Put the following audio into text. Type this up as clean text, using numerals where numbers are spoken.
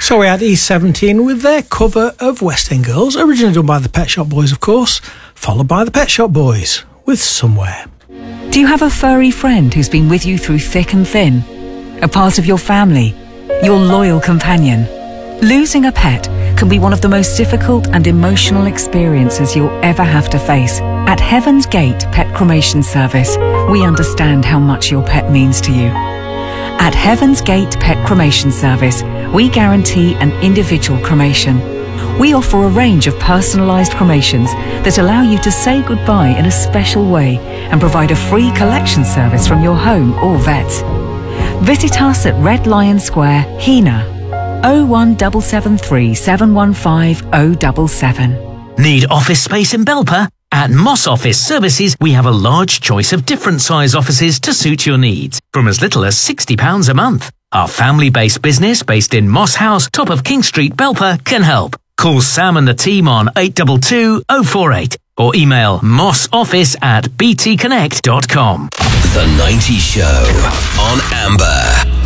So we had E17 with their cover of West End Girls, originally done by the Pet Shop Boys, of course, followed by the Pet Shop Boys with Somewhere. Do you have a furry friend who's been with you through thick and thin? A part of your family? Your loyal companion? Losing a pet can be one of the most difficult and emotional experiences you'll ever have to face. At Heaven's Gate Pet Cremation Service, we understand how much your pet means to you. At Heaven's Gate Pet Cremation Service, we guarantee an individual cremation. We offer a range of personalised cremations that allow you to say goodbye in a special way and provide a free collection service from your home or vet. Visit us at Red Lion Square, Hena, 01773 715 077. Need office space in Belper? At Moss Office Services, we have a large choice of different size offices to suit your needs, from as little as £60 a month. Our family-based business, based in Moss House, top of King Street, Belper, can help. Call Sam and the team on 822 048 or email mossoffice@btconnect.com. The 90s Show on Amber.